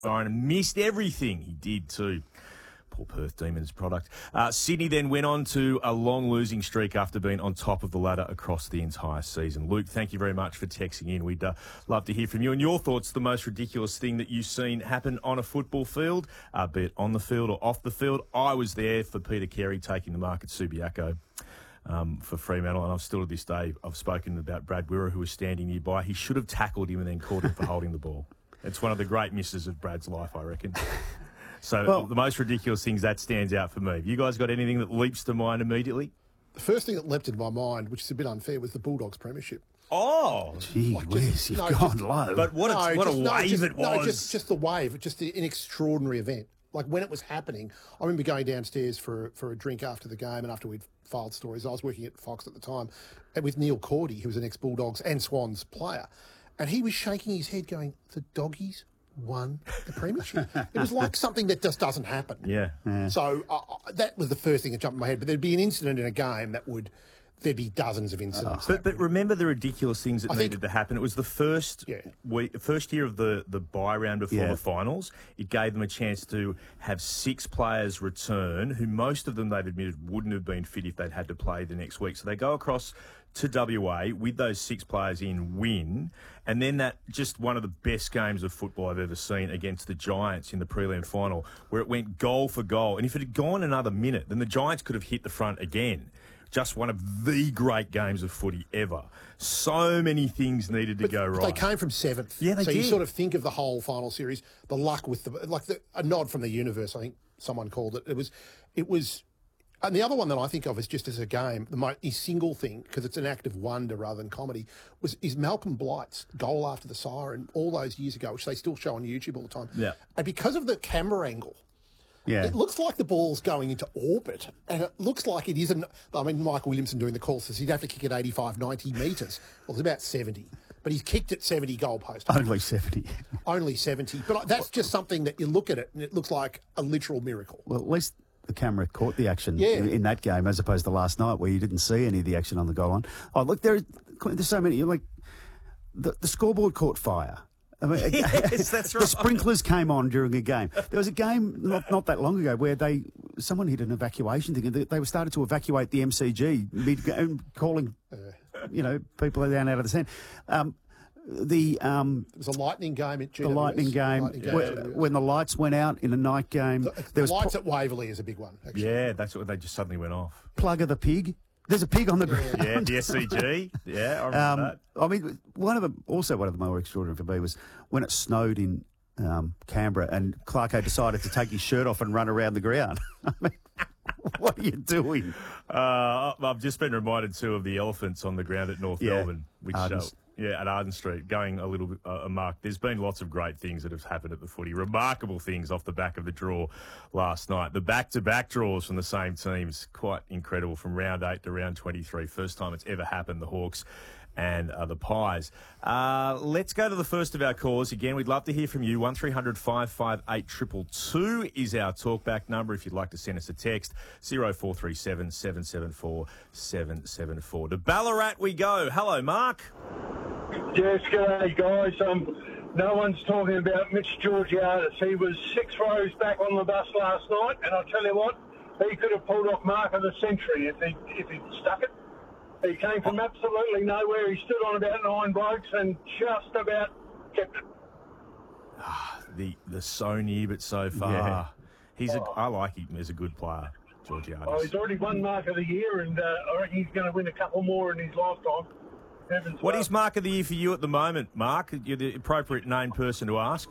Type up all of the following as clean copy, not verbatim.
and missed everything. He did too. Poor Perth Demons product. Sydney then went on to a long losing streak after being on top of the ladder across the entire season. Luke, thank you very much for texting in. We'd love to hear from you and your thoughts. The most ridiculous thing that you've seen happen on a football field, be it on the field or off the field. I was there for Peter Carey taking the mark at Subiaco for Fremantle, and I've still to this day, I've spoken about Brad Wirra, who was standing nearby. He should have tackled him and then caught him for holding the ball. It's one of the great misses of Brad's life, I reckon. So the most ridiculous things, that stands out for me. Have you guys got anything that leaps to mind immediately? The first thing that leapt into my mind, which is a bit unfair, was the Bulldogs premiership. Oh, gee whiz, you've gone low. But what a wave it was. No, just the wave, just an extraordinary event. Like when it was happening, I remember going downstairs for a drink after the game and after we'd filed stories. I was working at Fox at the time, and with Neil Cordy, who was an ex-Bulldogs and Swans player, and he was shaking his head going, the Doggies won the premiership. It was like something that just doesn't happen. Yeah. So that was the first thing that jumped in my head. But there'd be an incident in a game there'd be dozens of incidents. But remember the ridiculous things that needed to happen. It was the first year of the bye round before the finals. It gave them a chance to have 6 players return, who most of them they've admitted wouldn't have been fit if they'd had to play the next week. So they go across to WA with those 6 players in, win, and then that just one of the best games of football I've ever seen against the Giants in the prelim final, where it went goal for goal. And if it had gone another minute, then the Giants could have hit the front again. Just one of the great games of footy ever. So many things needed to go right. They came from 7th. Yeah, they did. You sort of think of the whole final series, the luck with a nod from the universe, I think someone called it. It was, and the other one that I think of is just as a game, the single thing, because it's an act of wonder rather than comedy, is Malcolm Blight's goal after the siren all those years ago, which they still show on YouTube all the time. Yeah. And because of the camera angle, it looks like the ball's going into orbit, and it looks like it isn't. I mean, Michael Williamson doing the call says he'd have to kick it 85, 90 metres. Well, it's about 70. But he's kicked at 70 goalposts. Only 70. Only 70. But that's just something that you look at it, and it looks like a literal miracle. Well, at least the camera caught the action in that game, as opposed to last night, where you didn't see any of the action on the goal line. Oh, look, there's so many. Like the scoreboard caught fire. I mean, yes, that's right. The sprinklers came on during a game. There was a game not that long ago where someone hit an evacuation thing, and they started to evacuate the MCG, calling people down out of the stand. It was a lightning game at GWS. The lightning game, when the lights went out in a night game. The lights at Waverley is a big one, actually. Yeah, that's what they just suddenly went off. Plug of the pig. There's a pig on the ground. Yeah, the SCG. Yeah, I remember that. I mean, one of the more extraordinary for me was when it snowed in Canberra and Clarko decided to take his shirt off and run around the ground. I mean, what are you doing? I've just been reminded too of the elephants on the ground at North Melbourne, which at Arden Street, going a little bit amok. There's been lots of great things that have happened at the footy, remarkable things off the back of the draw last night. The back-to-back draws from the same teams, quite incredible, from round 8 to round 23. First time it's ever happened, the Hawks and the Pies. Let's go to the first of our calls. Again, we'd love to hear from you. 1300 558 222 is our talkback number if you'd like to send us a text. 0437 774 774. To Ballarat we go. Hello, Mark. Yes, g'day, guys. No one's talking about Mitch Georgiadis. He was 6 rows back on the bus last night, and I'll tell you what, he could have pulled off mark of the century if he'd stuck it. He came from absolutely nowhere. He stood on about 9 blokes and just about kept it. The so near but so far. Yeah. I like him as a good player, Georgiadis. Oh, he's already won mark of the year, and I reckon he's going to win a couple more in his lifetime. What is mark of the year for you at the moment, Mark? You're the appropriate named person to ask.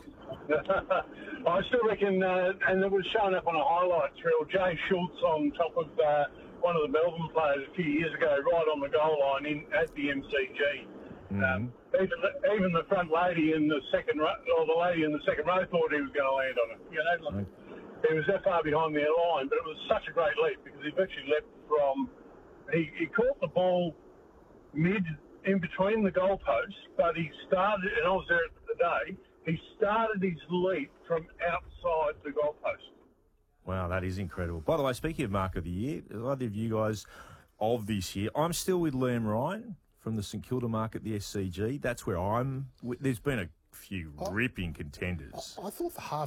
I still reckon, and it was showing up on a highlights reel, Jay Schultz on top of one of the Melbourne players a few years ago, right on the goal line at the MCG. Even the front lady in the second row, or the lady in the second row, thought he was going to land on it. He was that far behind their line, but it was such a great leap because he virtually leapt from. He caught the ball in between the goalposts, but he started, and I was there the day, he started his leap from outside the goalpost. Wow, that is incredible. By the way, speaking of Mark of the Year, either of you guys of this year, I'm still with Liam Ryan from the St Kilda Mark at the SCG. That's where there's been a few ripping contenders. I thought the